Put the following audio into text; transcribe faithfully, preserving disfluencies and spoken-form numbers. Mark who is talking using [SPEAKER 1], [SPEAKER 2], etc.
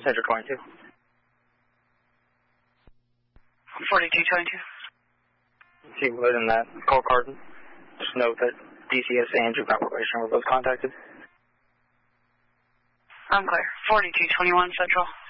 [SPEAKER 1] Central twenty-two.
[SPEAKER 2] forty-two twenty-two.
[SPEAKER 1] See what in that call card. Just note that D C S and Juvenile Probation were both contacted.
[SPEAKER 2] I'm clear. forty-two twenty-one Central.